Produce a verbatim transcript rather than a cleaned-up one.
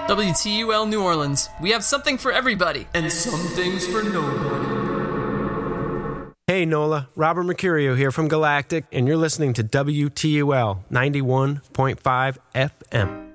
W T U L New Orleans. We have something for everybody. And some things for nobody. Hey Nola, Robert Mercurio here from Galactic, and you're listening to W T U L ninety-one point five F M.